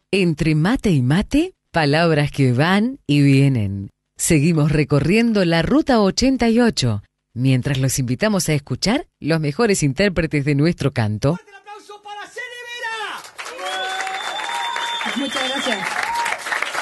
Entre mate y mate, palabras que van y vienen. Seguimos recorriendo la Ruta 88, mientras los invitamos a escuchar los mejores intérpretes de nuestro canto. ¡Fuerte el aplauso para Cele Vera! Muchas gracias.